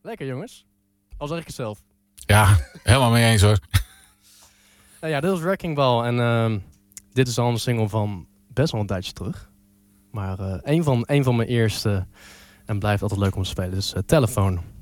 Lekker jongens. Al zeg ik het zelf. Ja, helemaal mee eens hoor. Nou ja, dit was Wrecking Ball. En dit is al een single van best wel een tijdje terug. Maar een van mijn eerste. En blijft altijd leuk om te spelen. Dus Telefoon.